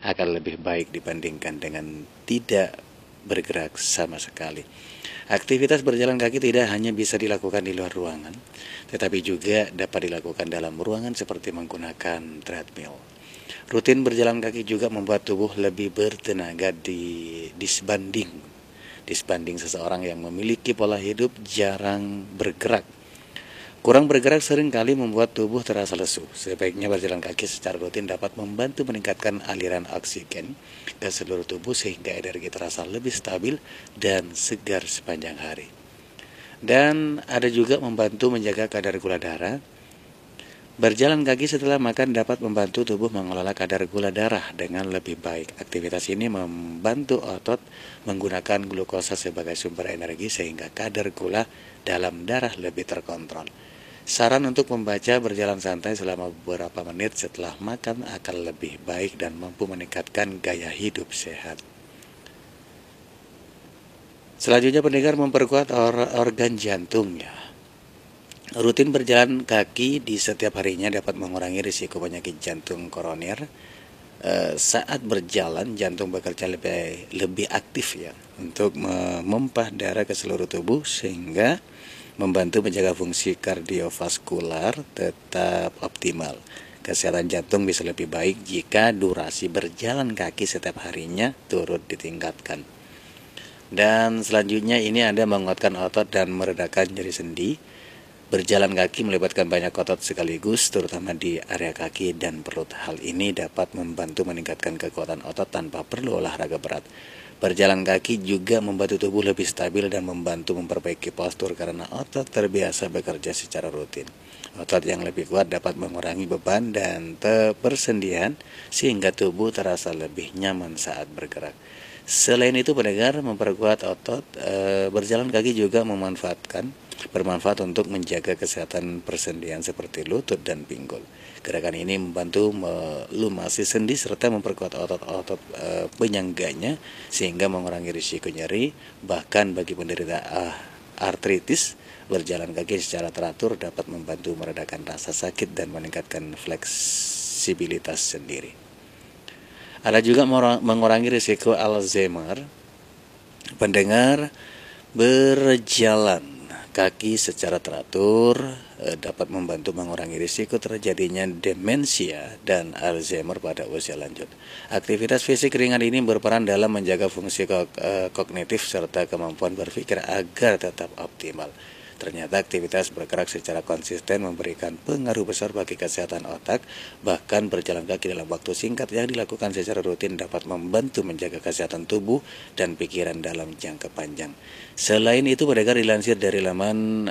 akan lebih baik dibandingkan dengan tidak bergerak sama sekali. Aktivitas berjalan kaki tidak hanya bisa dilakukan di luar ruangan, tetapi juga dapat dilakukan dalam ruangan seperti menggunakan treadmill. Rutin berjalan kaki juga membuat tubuh lebih bertenaga disbanding seseorang yang memiliki pola hidup jarang bergerak. Kurang bergerak seringkali membuat tubuh terasa lesu. Sebaiknya berjalan kaki secara rutin dapat membantu meningkatkan aliran oksigen ke seluruh tubuh sehingga energi terasa lebih stabil dan segar sepanjang hari. Dan ada juga membantu menjaga kadar gula darah. Berjalan kaki setelah makan dapat membantu tubuh mengelola kadar gula darah dengan lebih baik. Aktivitas ini membantu otot menggunakan glukosa sebagai sumber energi sehingga kadar gula dalam darah lebih terkontrol. Saran untuk membaca berjalan santai selama beberapa menit setelah makan akan lebih baik dan mampu meningkatkan gaya hidup sehat. Selanjutnya pendengar memperkuat organ jantungnya. Rutin berjalan kaki di setiap harinya dapat mengurangi risiko penyakit jantung koroner. Saat berjalan jantung bekerja lebih aktif ya untuk memompa darah ke seluruh tubuh sehingga membantu menjaga fungsi kardiovaskular tetap optimal. Kesehatan jantung bisa lebih baik jika durasi berjalan kaki setiap harinya turut ditingkatkan. Dan selanjutnya ini Anda menguatkan otot dan meredakan nyeri sendi. Berjalan kaki melibatkan banyak otot sekaligus, terutama di area kaki dan perut. Hal ini dapat membantu meningkatkan kekuatan otot tanpa perlu olahraga berat. Berjalan kaki juga membantu tubuh lebih stabil dan membantu memperbaiki postur karena otot terbiasa bekerja secara rutin. Otot yang lebih kuat dapat mengurangi beban dan persendian sehingga tubuh terasa lebih nyaman saat bergerak. Selain itu pendengar memperkuat otot, berjalan kaki juga bermanfaat untuk menjaga kesehatan persendian seperti lutut dan pinggul. Gerakan ini membantu melumasi sendi serta memperkuat otot-otot penyangganya sehingga mengurangi risiko nyeri. Bahkan bagi penderita artritis, berjalan kaki secara teratur dapat membantu meredakan rasa sakit dan meningkatkan fleksibilitas sendiri. Ada juga mengurangi risiko Alzheimer. Pendengar, berjalan kaki secara teratur dapat membantu mengurangi risiko terjadinya demensia dan Alzheimer pada usia lanjut. Aktivitas fisik ringan ini berperan dalam menjaga fungsi kognitif serta kemampuan berpikir agar tetap optimal. Ternyata aktivitas bergerak secara konsisten memberikan pengaruh besar bagi kesehatan otak. Bahkan berjalan kaki dalam waktu singkat yang dilakukan secara rutin dapat membantu menjaga kesehatan tubuh dan pikiran dalam jangka panjang. Selain itu, pendengar, dilansir dari laman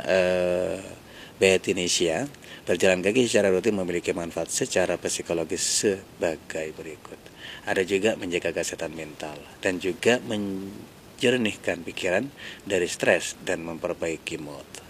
Betinesia, berjalan kaki secara rutin memiliki manfaat secara psikologis sebagai berikut. Ada juga menjaga kesehatan mental dan juga menjernihkan pikiran dari stres dan memperbaiki mood.